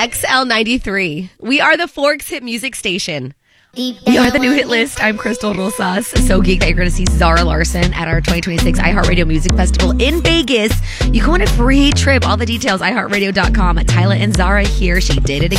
XL93. We are the Forks Hit Music Station. We are the new hit list. I'm Crystal Rosas. So geeked that you're going to see Zara Larson at our 2026 iHeartRadio Music Festival in Vegas. You go on a free trip. All the details, iHeartRadio.com. Tyla and Zara here. She did it again.